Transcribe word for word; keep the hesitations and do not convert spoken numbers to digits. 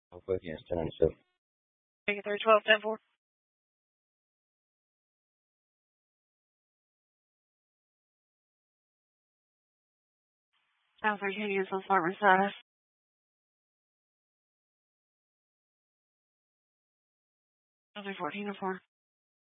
I'll put against ten ninety-seven. Make it three twelve, ten four. Tower thirteen, use on smart status. Tower fourteen or four.